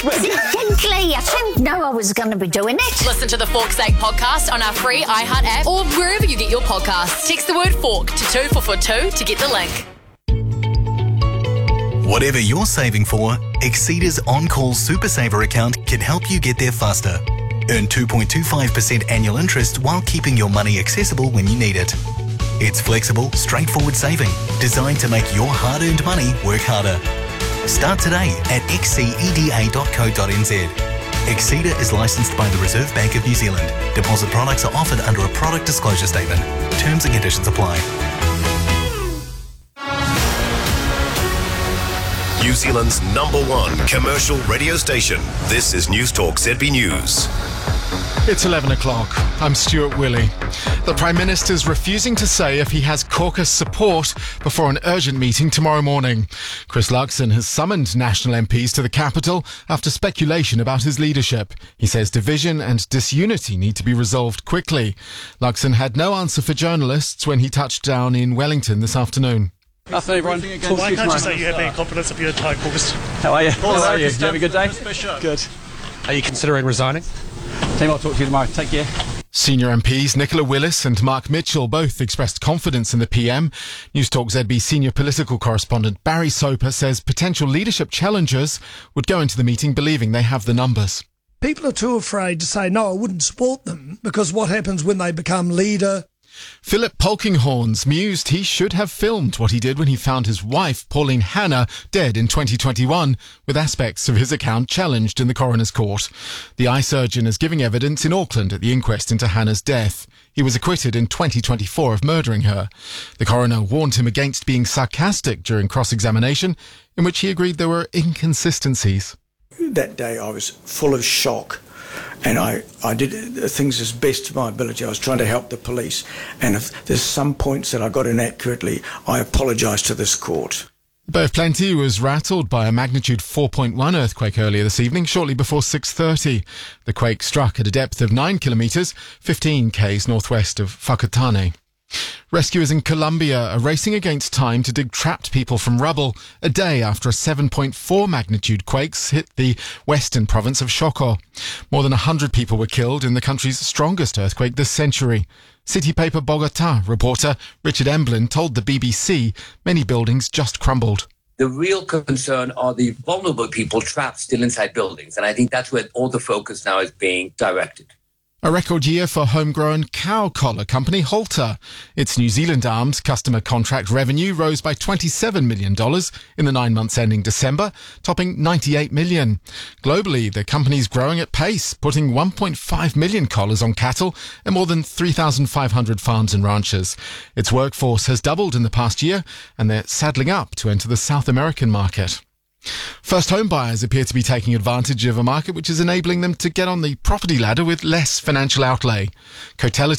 Gently, I didn't know I was going to be doing it. Listen to the Fork's Sake podcast on our free iHeart app or wherever you get your podcasts. Text the word FORK to 2442 to get the link. Whatever you're saving for, Exceda's On-Call Super Saver account can help you get there faster. Earn 2.25% annual interest while keeping your money accessible when you need it. It's flexible, straightforward saving, designed to make your hard-earned money work harder. Start today at xceda.co.nz. Exceda is licensed by the Reserve Bank of New Zealand. Deposit products are offered under a product disclosure statement. Terms and conditions apply. New Zealand's #1 commercial radio station. This is News Talk ZB News. It's 11 o'clock. I'm Stuart Willey. The Prime Minister's refusing to say if he has caucus support before an urgent meeting tomorrow morning. Chris Luxon has summoned national MPs to the capital after speculation about his leadership. He says division and disunity need to be resolved quickly. Luxon had no answer for journalists when he touched down in Wellington this afternoon. Afternoon, everyone. Why can't you say you have any confidence of your entire caucus? How are you? How are you? You have a good day? Good. Are you considering resigning? Team, I'll talk to you tomorrow. Take care. Senior MPs Nicola Willis and Mark Mitchell both expressed confidence in the PM. News Talk ZB senior political correspondent Barry Soper says potential leadership challengers would go into the meeting believing they have the numbers. People are too afraid to say, no, I wouldn't support them, because what happens when they become leader? Philip Polkinghorne's mused he should have filmed what he did when he found his wife, Pauline Hanna, dead in 2021, with aspects of his account challenged in the coroner's court. The eye surgeon is giving evidence in Auckland at the inquest into Hanna's death. He was acquitted in 2024 of murdering her. The coroner warned him against being sarcastic during cross-examination, in which he agreed there were inconsistencies. That day I was full of shock. And I did things as best to my ability. I was trying to help the police. And if there's some points that I got inaccurately, I apologise to this court. The Bay of Plenty was rattled by a magnitude 4.1 earthquake earlier this evening, shortly before 6:30. The quake struck at a depth of 9 kilometres, 15 k's northwest of Whakatane. Rescuers in Colombia are racing against time to dig trapped people from rubble a day after a 7.4 magnitude quakes hit the western province of Chocó. More than 100 people were killed in the country's strongest earthquake this century. City Paper Bogotá reporter Richard Emblin told the BBC many buildings just crumbled. The real concern are the vulnerable people trapped still inside buildings, and I think that's where all the focus now is being directed. A record year for homegrown cow collar company Halter. Its New Zealand arm's customer contract revenue rose by $27 million in the 9 months ending December, topping $98 million. Globally, the company's growing at pace, putting 1.5 million collars on cattle and more than 3,500 farms and ranches. Its workforce has doubled in the past year, and they're saddling up to enter the South American market. First home buyers appear to be taking advantage of a market which is enabling them to get on the property ladder with less financial outlay. Cotality